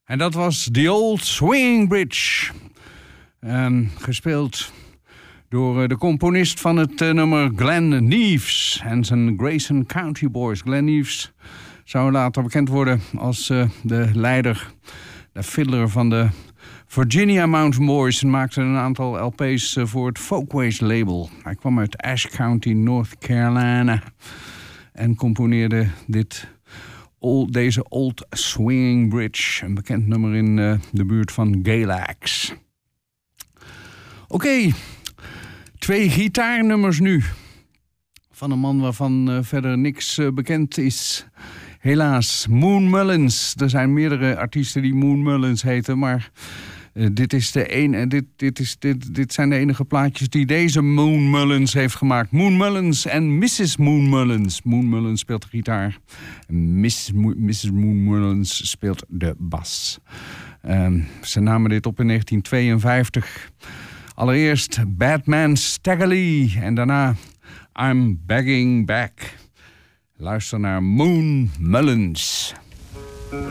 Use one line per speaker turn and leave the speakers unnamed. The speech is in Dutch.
En dat was The Old Swinging Bridge. Gespeeld door de componist van het nummer Glenn Neves en zijn Grayson County Boys. Glenn Neves zou later bekend worden als de leider, de fiddler van de Virginia Mountain Boys en maakte een aantal LP's voor het Folkways label. Hij kwam uit Ashe County, North Carolina en componeerde deze Old Swinging Bridge, een bekend nummer in de buurt van Galax. Oké, 2 gitaarnummers nu. Van een man waarvan verder niks bekend is. Helaas, Moon Mullins. Er zijn meerdere artiesten die Moon Mullins heten, maar dit zijn de enige plaatjes die deze Moon Mullins heeft gemaakt. Moon Mullins en Mrs. Moon Mullins. Moon Mullins speelt de gitaar. Mrs. Moon Mullins speelt de bas. Ze namen dit op in 1952. Allereerst Batman Staggerly en daarna I'm Begging Back. Luister naar Moon Mullins.